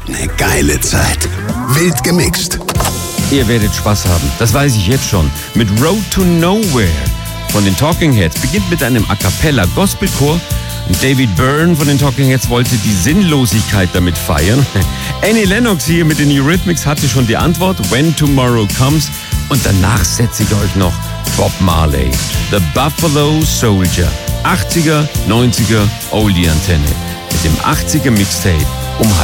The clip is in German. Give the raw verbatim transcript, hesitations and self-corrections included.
Eine geile Zeit. Wild gemixt. Ihr werdet Spaß haben, das weiß ich jetzt schon. Mit Road to Nowhere von den Talking Heads beginnt mit einem A Cappella Gospelchor. David Byrne von den Talking Heads wollte die Sinnlosigkeit damit feiern. Annie Lennox hier mit den Eurythmics hatte schon die Antwort, When Tomorrow Comes. Und danach setze ich euch noch Bob Marley, The Buffalo Soldier. achtziger, neunziger Oldie-Antenne mit dem achtziger Mixtape um